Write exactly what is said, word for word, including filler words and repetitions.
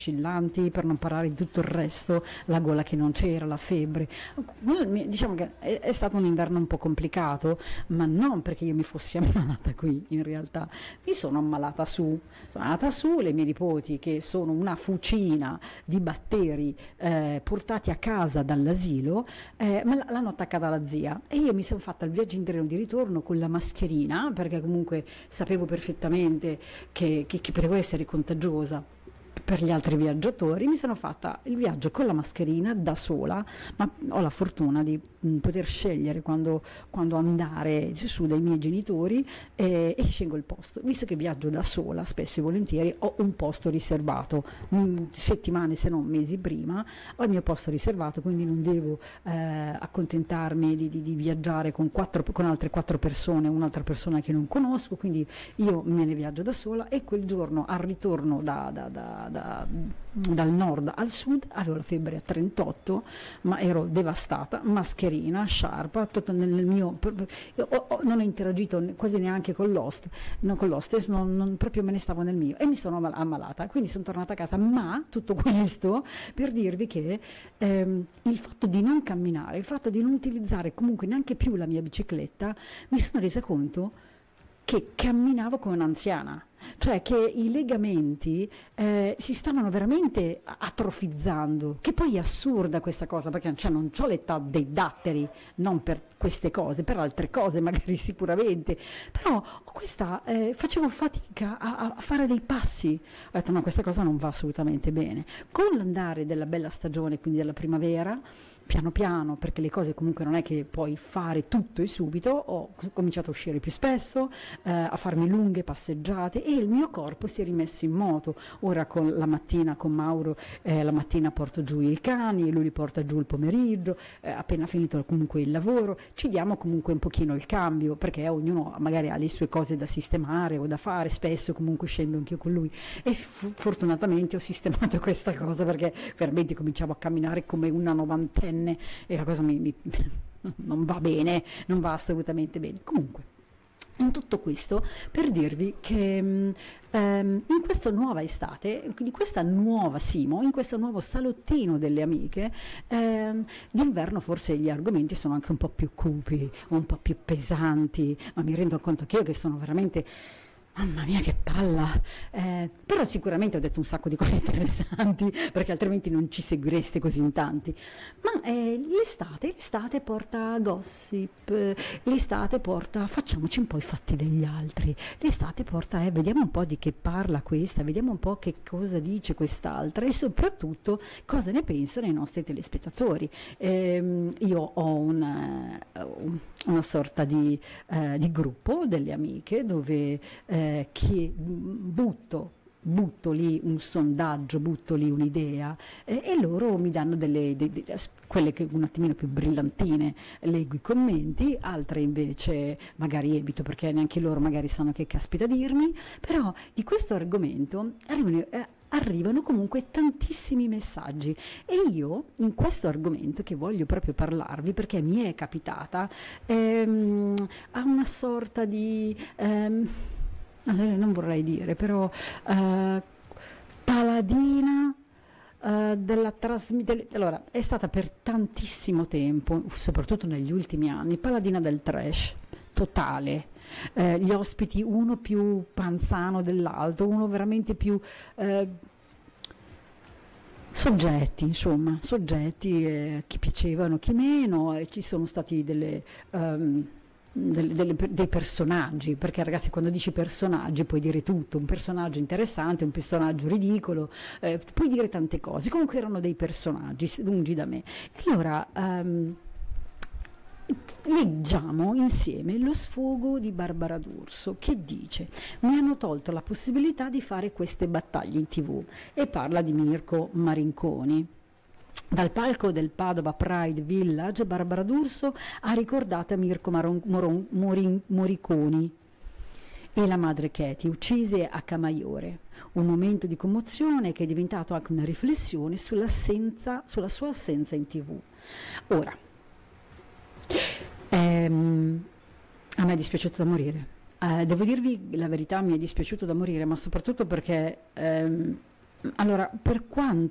oscillanti, per non parlare di tutto il resto, la gola che non c'era, la febbre. Diciamo che è, è stato un inverno un po' complicato, ma non perché io mi fossi ammalata qui, in realtà mi sono ammalata su, sono andata su, le mie nipoti che sono una fucina di batteri eh, portati a casa dall'asilo, eh, me l'hanno attaccata la zia e io mi sono fatta il viaggio in treno di ritorno con la mascherina, perché comunque sapevo perfettamente che, che, che potevo essere contagiosa per gli altri viaggiatori. Mi sono fatta il viaggio con la mascherina da sola, ma ho la fortuna di mh, poter scegliere quando, quando andare su dai miei genitori eh, e scelgo il posto. Visto che viaggio da sola, spesso e volentieri ho un posto riservato, mh, settimane se non mesi prima, ho il mio posto riservato, quindi non devo eh, accontentarmi di, di, di viaggiare con, quattro, con altre quattro persone, un'altra persona che non conosco, quindi io me ne viaggio da sola e quel giorno al ritorno da, da, da Da, dal nord al sud avevo la febbre a trentotto, ma ero devastata, mascherina, sciarpa, tutto nel mio, io ho, ho, non ho interagito quasi neanche con l'host, non con l'hostess, non, non, proprio me ne stavo nel mio e mi sono ammalata, quindi sono tornata a casa. Ma tutto questo per dirvi che ehm, il fatto di non camminare, il fatto di non utilizzare comunque neanche più la mia bicicletta, mi sono resa conto che camminavo come un'anziana, cioè che i legamenti eh, si stavano veramente atrofizzando, che poi è assurda questa cosa, perché cioè, non ho l'età dei datteri, non per queste cose, per altre cose magari sicuramente, però ho questa, eh, facevo fatica a, a fare dei passi, ho detto no, questa cosa non va assolutamente bene. Con l'andare della bella stagione, quindi della primavera, piano piano, perché le cose comunque non è che puoi fare tutto e subito, ho cominciato a uscire più spesso, eh, a farmi lunghe passeggiate e il mio corpo si è rimesso in moto. Ora con la mattina con Mauro, eh, la mattina porto giù i cani, lui li porta giù il pomeriggio, eh, appena finito comunque il lavoro, ci diamo comunque un pochino il cambio, perché ognuno magari ha le sue cose da sistemare o da fare, spesso comunque scendo anch'io con lui e f- fortunatamente ho sistemato questa cosa, perché veramente cominciavo a camminare come una novantenne e la cosa mi, mi non va bene, non va assolutamente bene. Comunque in tutto questo per dirvi che mh, ehm, in questa nuova estate, di questa nuova Simo, in questo nuovo salottino delle amiche, ehm, d'inverno forse gli argomenti sono anche un po' più cupi, un po' più pesanti, ma mi rendo conto che io che sono veramente... Mamma mia che palla, eh, però sicuramente ho detto un sacco di cose interessanti, perché altrimenti non ci seguireste così in tanti. Ma eh, l'estate, l'estate porta gossip, eh, l'estate porta facciamoci un po' i fatti degli altri, l'estate porta eh, vediamo un po' di che parla questa, vediamo un po' che cosa dice quest'altra e soprattutto cosa ne pensano i nostri telespettatori. Eh, io ho una, una sorta di, eh, di gruppo delle amiche dove eh, che butto butto lì un sondaggio, butto lì un'idea eh, e loro mi danno delle, de, de, quelle che un attimino più brillantine, leggo i commenti, altre invece magari evito perché neanche loro magari sanno che caspita dirmi, però di questo argomento arrivano, eh, arrivano comunque tantissimi messaggi e io in questo argomento che voglio proprio parlarvi, perché mi è capitata ehm, a una sorta di ehm, non vorrei dire, però uh, paladina uh, della trasmissione. Allora, è stata per tantissimo tempo, soprattutto negli ultimi anni, paladina del trash totale. Eh, gli ospiti, uno più panzano dell'altro, uno veramente più eh, soggetti, insomma, soggetti eh, chi piacevano, chi meno, e ci sono stati delle. Um, Delle, delle, dei personaggi, perché ragazzi quando dici personaggi puoi dire tutto, un personaggio interessante, un personaggio ridicolo, eh, puoi dire tante cose, comunque erano dei personaggi lungi da me. E allora um, leggiamo insieme lo sfogo di Barbara D'Urso che dice: mi hanno tolto la possibilità di fare queste battaglie in tv, e parla di Mirko Marinconi. Dal palco del Padova Pride Village, Barbara D'Urso ha ricordato Mirko Maron, Moron, Morin, Moriconi e la madre Katie, uccise a Camaiore. Un momento di commozione che è diventato anche una riflessione sull'assenza, sulla sua assenza in tv. Ora, ehm, a me è dispiaciuto da morire. Eh, devo dirvi la verità, mi è dispiaciuto da morire, ma soprattutto perché... Ehm, Allora, per quanto